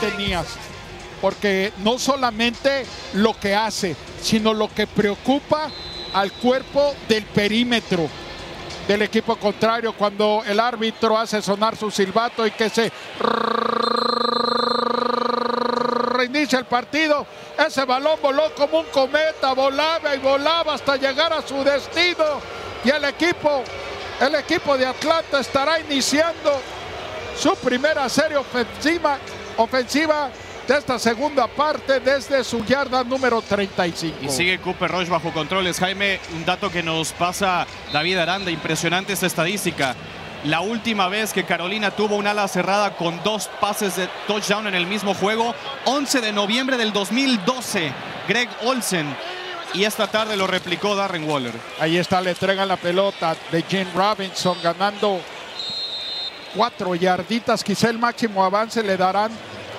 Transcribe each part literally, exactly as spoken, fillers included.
tenías. Porque no solamente lo que hace, sino lo que preocupa al cuerpo del perímetro del equipo contrario. Cuando el árbitro hace sonar su silbato y que se reinicia el partido, ese balón voló como un cometa, volaba y volaba hasta llegar a su destino. Y el equipo, el equipo de Atlanta estará iniciando su primera serie ofensiva, ofensiva de esta segunda parte desde su yarda número treinta y cinco. Y sigue Cooper Rush bajo controles. Jaime, un dato que nos pasa David Aranda, impresionante esta estadística. La última vez que Carolina tuvo un ala cerrada con dos pases de touchdown en el mismo juego, once de noviembre del dos mil doce, Greg Olsen. Y esta tarde lo replicó Darren Waller. Ahí está, le entregan la pelota de Gene Robinson, ganando cuatro yarditas. Quizá el máximo avance le darán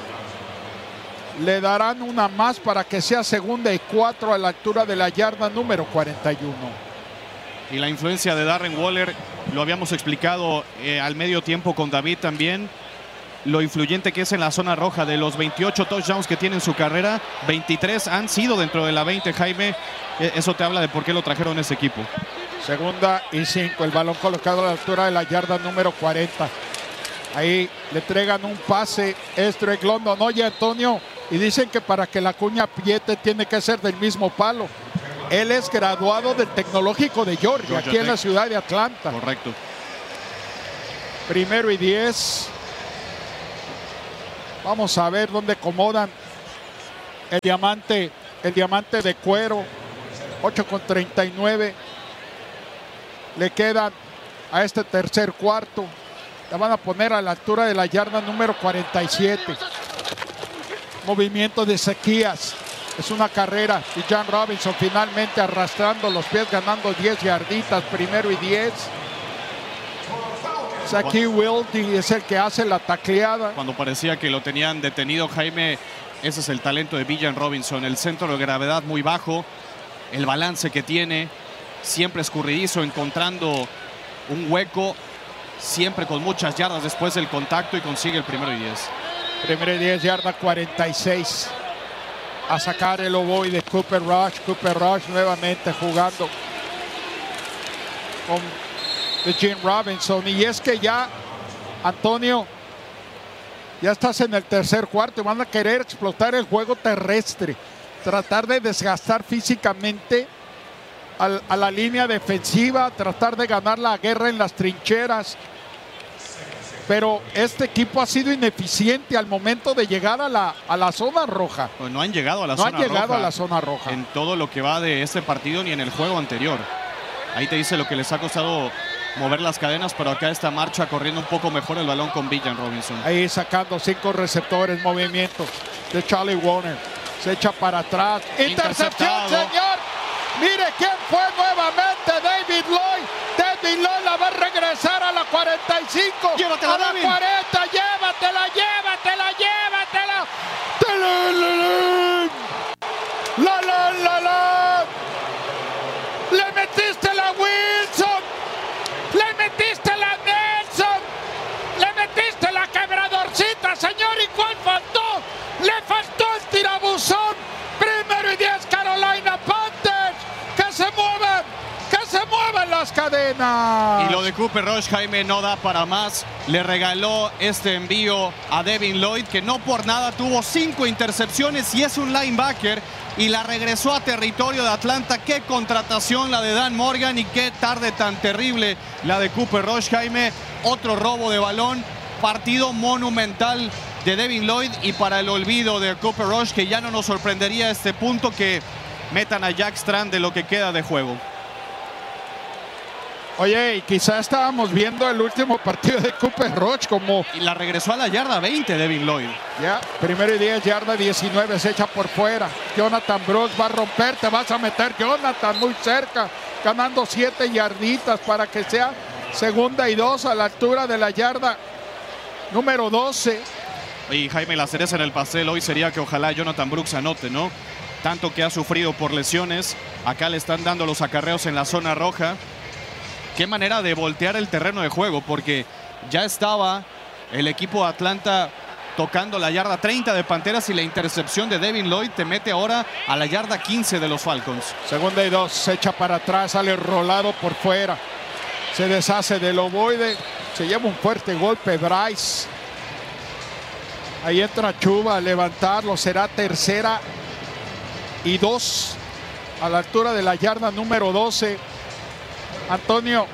Le darán una más para que sea segunda y cuatro a la altura de la yarda número cuarenta y uno. Y la influencia de Darren Waller, lo habíamos explicado eh, al medio tiempo con David también. Lo influyente que es en la zona roja. De los veintiocho touchdowns que tiene en su carrera, veintitrés han sido dentro de la veinte, Jaime. Eh, eso te habla de por qué lo trajeron ese equipo. Segunda y cinco, el balón colocado a la altura de la yarda número cuarenta. Ahí le entregan un pase, es Drake London. Oye, Antonio, y dicen que para que la cuña apriete tiene que ser del mismo palo. Él es graduado del Tecnológico de Georgia, Georgia aquí en Tech. la ciudad de Atlanta. Correcto. Primero y diez. Vamos a ver dónde acomodan el diamante, el diamante de cuero. ocho con treinta y nueve. Le quedan a este tercer cuarto. La van a poner a la altura de la yarda número cuarenta y siete. Movimiento de Ezequías. Es una carrera. Y John Robinson finalmente arrastrando los pies, ganando diez yarditas. Primero y diez. Shaquille Wildy es el que hace la tacleada. Cuando parecía que lo tenían detenido, Jaime, ese es el talento de Bijan Robinson. El centro de gravedad muy bajo. El balance que tiene. Siempre escurridizo, encontrando un hueco. Siempre con muchas yardas después del contacto y consigue el primero y diez. Primero y diez, yarda cuarenta y seis. A sacar el ovoide de Cooper Rush. Cooper Rush nuevamente jugando con Gene Robinson. Y es que ya, Antonio, ya estás en el tercer cuarto y van a querer explotar el juego terrestre. Tratar de desgastar físicamente a, a la línea defensiva. Tratar de ganar la guerra en las trincheras. Pero este equipo ha sido ineficiente al momento de llegar a la, a la zona roja. Pues no han llegado a la no zona han llegado roja a la zona roja. En todo lo que va de este partido ni en el juego anterior. Ahí te dice lo que les ha costado mover las cadenas, pero acá esta marcha corriendo un poco mejor el balón con Bijan Robinson. Ahí sacando cinco receptores, movimiento de Charlie Warner. Se echa para atrás. Intercepción, señor. Mire quién fue nuevamente, David Lloyd. David Lloyd la va a regresar a la cuarenta y cinco. Llévatela, a la David. cuarenta, llévatela, llévatela, llévatela. La, la, la, la. Le metiste la Wilson. Le metiste la Nelson. Le metiste la quebradorcita, señor. ¿Y cuál faltó? Le faltó el tirabuzón. Primero y diez, Carolina Panthers. Que se muevan, que se muevan las cadenas. Y lo de Cooper Rush, Jaime, no da para más. Le regaló este envío a Devin Lloyd, que no por nada tuvo cinco intercepciones y es un linebacker. Y la regresó a territorio de Atlanta. Qué contratación la de Dan Morgan y qué tarde tan terrible la de Cooper Rush, Jaime. Otro robo de balón. Partido monumental de Devin Lloyd y para el olvido de Cooper Rush, que ya no nos sorprendería a este punto que metan a Jack Strand de lo que queda de juego. Oye, y quizá estábamos viendo el último partido de Cooper Rush como... Y la regresó a la yarda veinte, Devin Lloyd. Ya, primero y diez, yarda diecinueve, se echa por fuera. Jonathan Brooks va a romper, te vas a meter, Jonathan, muy cerca, ganando siete yarditas para que sea segunda y dos a la altura de la yarda número doce. Y Jaime, la cereza en el pastel hoy sería que ojalá Jonathan Brooks anote, ¿no? Tanto que ha sufrido por lesiones. Acá le están dando los acarreos en la zona roja. Qué manera de voltear el terreno de juego, porque ya estaba el equipo de Atlanta tocando la yarda treinta de Panteras, y la intercepción de Devin Lloyd te mete ahora a la yarda quince de los Falcons. Segunda y dos, se echa para atrás, sale rolado por fuera. Se deshace del ovoide, se lleva un fuerte golpe Bryce. Ahí entra Chuba a levantarlo, será tercera y dos a la altura de la yarda número doce. Antonio,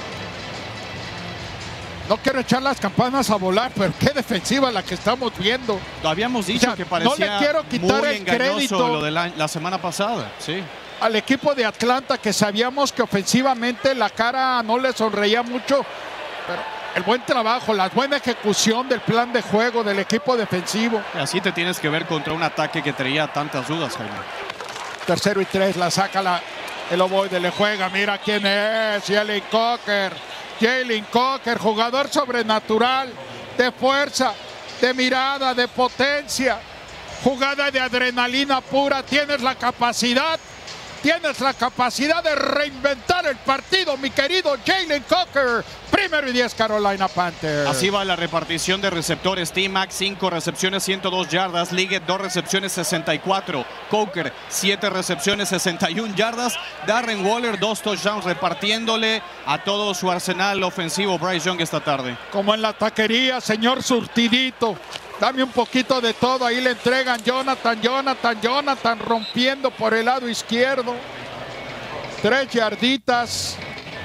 no quiero echar las campanas a volar, pero qué defensiva la que estamos viendo. Lo habíamos dicho, o sea, que parecía no le quiero quitar muy el engañoso crédito lo de la, la semana pasada. Sí. Al equipo de Atlanta, que sabíamos que ofensivamente la cara no le sonreía mucho, pero el buen trabajo, la buena ejecución del plan de juego del equipo defensivo. Así te tienes que ver contra un ataque que traía tantas dudas, Jaime. Tercero y tres, la saca la, el ovoide, le juega, mira quién es, Jalen Coker. Jalen Coker, jugador sobrenatural, de fuerza, de mirada, de potencia, jugada de adrenalina pura. Tienes la capacidad, tienes la capacidad de reinventar el partido, mi querido Jalen Coker. Primero y diez, Carolina Panthers. Así va la repartición de receptores. T-Mac, cinco recepciones, ciento dos yardas. Liggett, dos recepciones, sesenta y cuatro. Coker, siete recepciones, sesenta y una yardas. Darren Waller, dos touchdowns, repartiéndole a todo su arsenal ofensivo Bryce Young esta tarde. Como en la taquería, señor surtidito. Dame un poquito de todo. Ahí le entregan Jonathan, Jonathan, Jonathan, rompiendo por el lado izquierdo. Tres yarditas.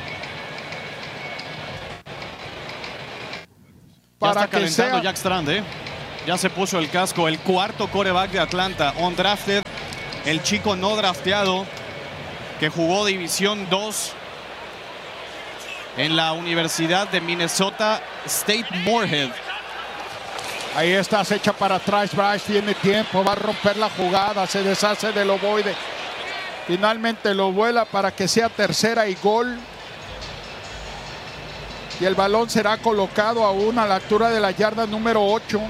Ya Para está calentando sea... Jack Strand, ¿eh? Ya se puso el casco, el cuarto quarterback de Atlanta, undrafted, el chico no drafteado que jugó División dos en la Universidad de Minnesota State Moorhead. Ahí está, se echa para atrás, Bryce tiene tiempo, va a romper la jugada, se deshace del ovoide. Finalmente lo vuela para que sea tercera y gol. Y el balón será colocado aún a la altura de la yarda número ocho.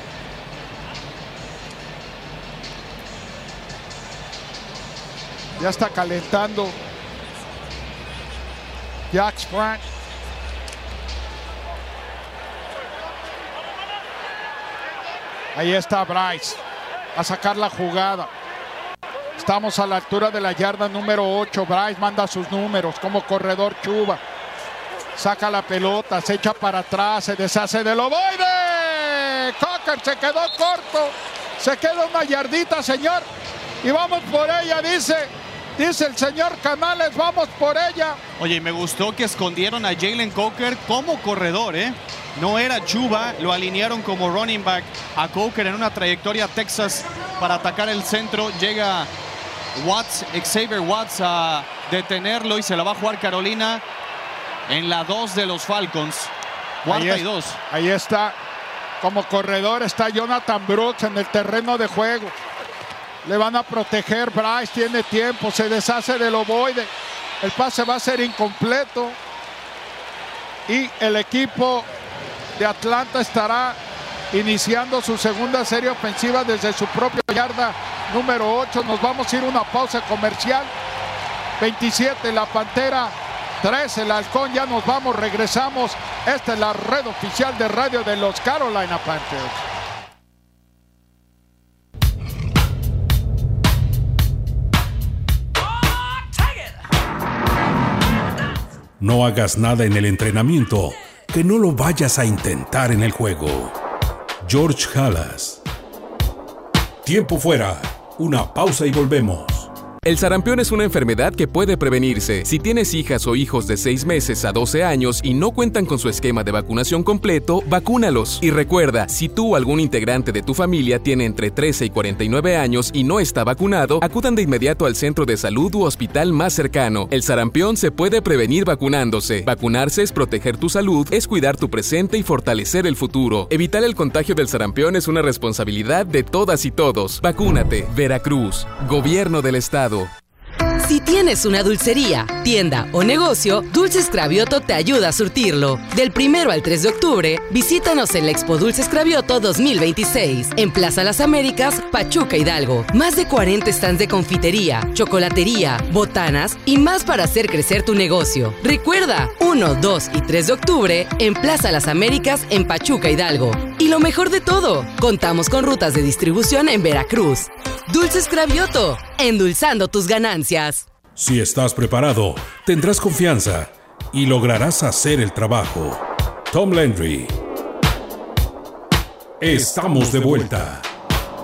Ya está calentando Jack Frank. Ahí está Bryce a sacar la jugada. Estamos a la altura de la yarda número ocho. Bryce manda sus números como corredor Chuba. Saca la pelota, se echa para atrás, se deshace del ovoide. Coker se quedó corto. Se queda una yardita, señor. Y vamos por ella, dice. Dice el señor Canales, vamos por ella. Oye, me gustó que escondieron a Jalen Coker como corredor, ¿eh? No era Chuba, lo alinearon como running back a Coker en una trayectoria Texas para atacar el centro. Llega Watts, Xavier Watts, a detenerlo y se la va a jugar Carolina en la dos de los Falcons. Cuarta y dos. Ahí está. Como corredor está Jonathan Brooks en el terreno de juego. Le van a proteger. Bryce tiene tiempo. Se deshace del ovoide. El pase va a ser incompleto. Y el equipo de Atlanta estará iniciando su segunda serie ofensiva desde su propia yarda número ocho. Nos vamos a ir a una pausa comercial. veintisiete la Pantera, tres el Halcón. Ya nos vamos, regresamos. Esta es la red oficial de radio de los Carolina Panthers. No hagas nada en el entrenamiento que no lo vayas a intentar en el juego. George Halas. Tiempo fuera. Una pausa y volvemos. El sarampión es una enfermedad que puede prevenirse. Si tienes hijas o hijos de seis meses a doce años y no cuentan con su esquema de vacunación completo, vacúnalos. Y recuerda, si tú o algún integrante de tu familia tiene entre trece y cuarenta y nueve años y no está vacunado, acudan de inmediato al centro de salud u hospital más cercano. El sarampión se puede prevenir vacunándose. Vacunarse es proteger tu salud, es cuidar tu presente y fortalecer el futuro. Evitar el contagio del sarampión es una responsabilidad de todas y todos. Vacúnate. Veracruz. Gobierno del Estado. Si tienes una dulcería, tienda o negocio, Dulces Cravioto te ayuda a surtirlo. Del primero al tres de octubre, visítanos en la Expo Dulces Cravioto dos mil veintiséis, en Plaza Las Américas, Pachuca, Hidalgo. Más de cuarenta stands de confitería, chocolatería, botanas y más para hacer crecer tu negocio. Recuerda, uno, dos y tres de octubre, en Plaza Las Américas, en Pachuca, Hidalgo. Y lo mejor de todo, contamos con rutas de distribución en Veracruz. Dulces Cravioto, endulzando tus ganancias. Si estás preparado, tendrás confianza y lograrás hacer el trabajo. Tom Landry. Estamos de vuelta.